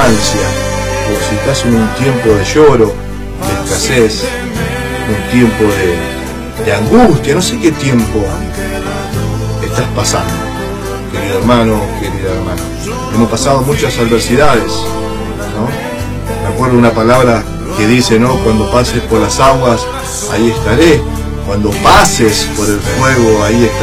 abundancia, o si estás en un tiempo de lloro, de escasez, un tiempo de angustia, no sé qué tiempo estás pasando, querido hermano, querida hermana. Hemos pasado muchas adversidades, ¿no? Me acuerdo una palabra que dice, ¿no? Cuando pases por las aguas, ahí estaré. Cuando pases por el fuego, ahí estaré.